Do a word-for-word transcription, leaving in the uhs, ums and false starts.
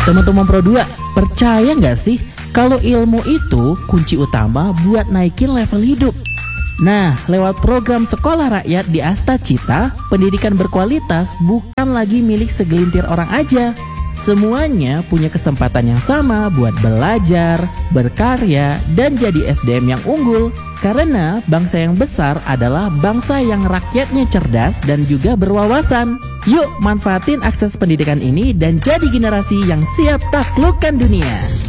Teman-teman Pro dua, percaya nggak sih kalau ilmu itu kunci utama buat naikin level hidup? Nah, lewat program Sekolah Rakyat di Astacita, pendidikan berkualitas bukan lagi milik segelintir orang aja. Semuanya punya kesempatan yang sama buat belajar, berkarya, dan jadi S D M yang unggul. Karena bangsa yang besar adalah bangsa yang rakyatnya cerdas dan juga berwawasan. Yuk manfaatin akses pendidikan ini dan jadi generasi yang siap taklukkan dunia.